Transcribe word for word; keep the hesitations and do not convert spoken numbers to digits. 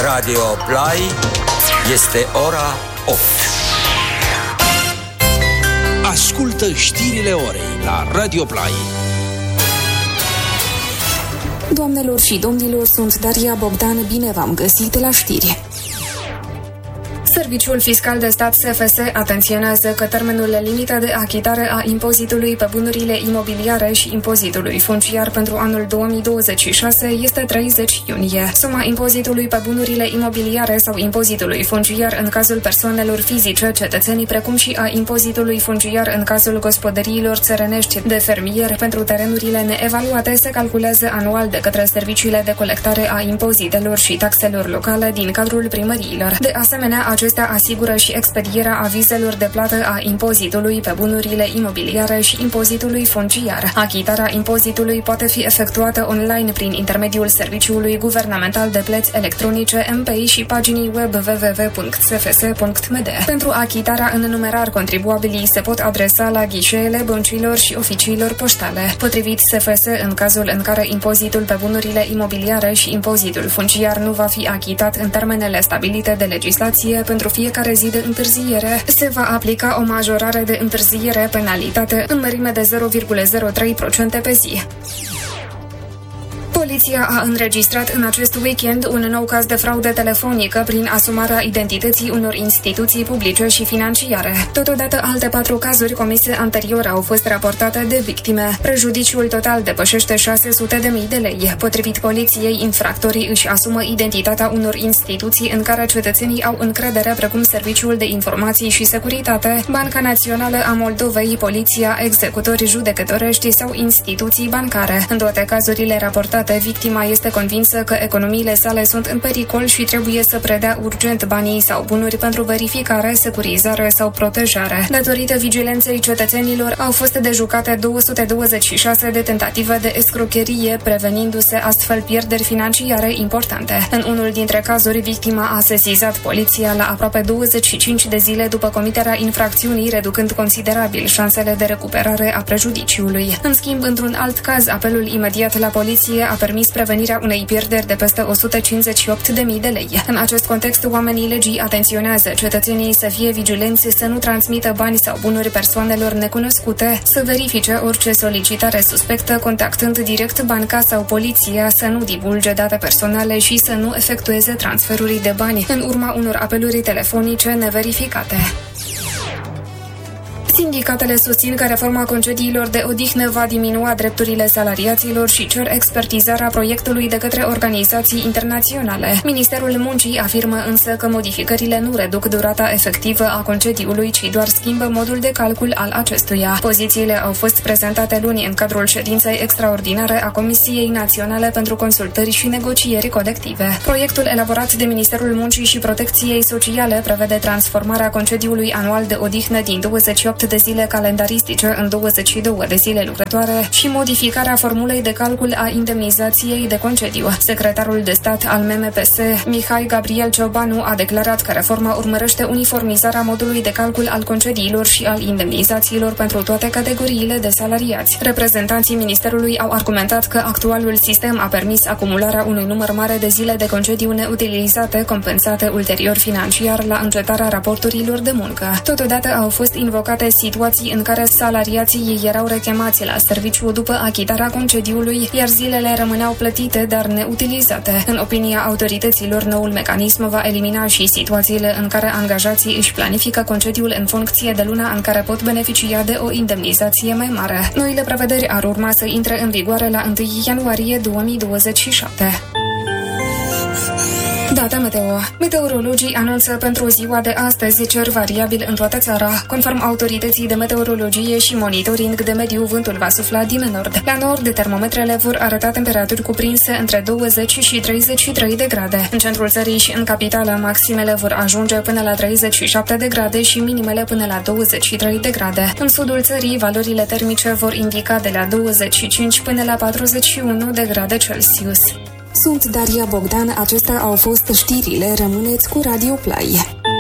Radio Play este ora opt. Ascultă știrile orei la Radio Play. Doamnelor și domnilor, sunt Daria Bogdan, bine v-am găsit la știri. Serviciul Fiscal de Stat S F S atenționează că termenul limită de achitare a impozitului pe bunurile imobiliare și impozitului funciar pentru anul două mii douăzeci și șase este treizeci iunie. Suma impozitului pe bunurile imobiliare sau impozitului funciar în cazul persoanelor fizice, cetățenii, precum și a impozitului funciar în cazul gospodăriilor țărănești de fermier pentru terenurile neevaluate se calculează anual de către serviciile de colectare a impozitelor și taxelor locale din cadrul primăriilor. De asemenea, acestea asigură și expedierea avizelor de plată a impozitului pe bunurile imobiliare și impozitului funciar. Achitarea impozitului poate fi efectuată online prin intermediul Serviciului Guvernamental de Plăți Electronice M P I și paginii web w w w punct s f s punct m d. Pentru achitarea în numerar, contribuabilii se pot adresa la ghișeele băncilor și oficiilor poștale. Potrivit S F S, în cazul în care impozitul pe bunurile imobiliare și impozitul funciar nu va fi achitat în termenele stabilite de legislație, pentru fiecare zi de întârziere se va aplica o majorare de întârziere penalitate în mărime de zero virgulă zero trei la sută pe zi. Poliția a înregistrat în acest weekend un nou caz de fraudă telefonică prin asumarea identității unor instituții publice și financiare. Totodată, alte patru cazuri comise anterior au fost raportate de victime. Prejudiciul total depășește șase sute de mii de lei. Potrivit poliției, infractorii își asumă identitatea unor instituții în care cetățenii au încredere, precum Serviciul de Informații și Securitate, Banca Națională a Moldovei, Poliția, executori judecătorești sau instituții bancare. În toate cazurile raportate, victima este convinsă că economiile sale sunt în pericol și trebuie să predea urgent banii sau bunuri pentru verificare, securizare sau protejare. Datorită vigilenței cetățenilor, au fost dejucate două sute douăzeci și șase de tentative de escrocherie, prevenindu-se astfel pierderi financiare importante. În unul dintre cazuri, victima a sesizat poliția la aproape douăzeci și cinci de zile după comiterea infracțiunii, reducând considerabil șansele de recuperare a prejudiciului. În schimb, într-un alt caz, apelul imediat la poliție a permis prevenirea unei pierderi de peste o sută cincizeci și opt de mii de lei. În acest context, oamenii legii atenționează cetățenii să fie vigilenți, să nu transmită bani sau bunuri persoanelor necunoscute, să verifice orice solicitare suspectă contactând direct banca sau poliția, să nu divulge date personale și să nu efectueze transferuri de bani în urma unor apeluri telefonice neverificate. Sindicatele susțin că reforma concediilor de odihnă va diminua drepturile salariaților și cer expertizarea proiectului de către organizații internaționale. Ministerul Muncii afirmă însă că modificările nu reduc durata efectivă a concediului, ci doar schimbă modul de calcul al acestuia. Pozițiile au fost prezentate luni în cadrul ședinței extraordinare a Comisiei Naționale pentru Consultări și Negocieri Colective. Proiectul elaborat de Ministerul Muncii și Protecției Sociale prevede transformarea concediului anual de odihnă din douăzeci și opt de zile calendaristice în douăzeci și două de zile lucrătoare și modificarea formulei de calcul a indemnizației de concediu. Secretarul de stat al M M P S, Mihai Gabriel Ciobanu, a declarat că reforma urmărește uniformizarea modului de calcul al concediilor și al indemnizațiilor pentru toate categoriile de salariați. Reprezentanții Ministerului au argumentat că actualul sistem a permis acumularea unui număr mare de zile de concediu neutilizate, compensate ulterior financiar la încetarea raporturilor de muncă. Totodată au fost invocate situații în care salariații erau rechemați la serviciu după achitarea concediului, iar zilele rămâneau plătite, dar neutilizate. În opinia autorităților, noul mecanism va elimina și situațiile în care angajații își planifică concediul în funcție de luna în care pot beneficia de o indemnizație mai mare. Noile prevederi ar urma să intre în vigoare la întâi ianuarie două mii douăzeci și șapte. Data meteo. Meteorologii anunță pentru ziua de astăzi cer variabil în toată țara. Conform autorității de meteorologie și monitoring de mediu, vântul va sufla din nord. La nord, termometrele vor arăta temperaturi cuprinse între douăzeci și treizeci și trei de grade. În centrul țării și în capitală, maximele vor ajunge până la treizeci și șapte de grade și minimele până la douăzeci și trei de grade. În sudul țării, valorile termice vor indica de la douăzeci și cinci până la patruzeci și unu de grade Celsius. Sunt Daria Bogdan, acestea au fost știrile, rămâneți cu Radio Play.